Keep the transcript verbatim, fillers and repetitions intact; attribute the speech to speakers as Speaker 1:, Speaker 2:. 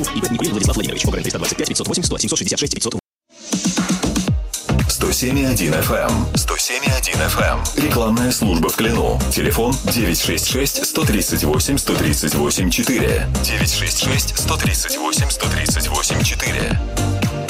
Speaker 1: ИП Никулин Владислав Владимирович. ОГРН триста двадцать пять пятьсот восемь сто семьсот шестьдесят шесть пятьсот.
Speaker 2: сто семь и один эф эм. сто семь и один эф эм. Рекламная служба в Клину. Телефон девять шесть шесть сто тридцать восемь сто тридцать восемь четыре. девять шесть шесть сто тридцать восемь сто тридцать восемь четыре.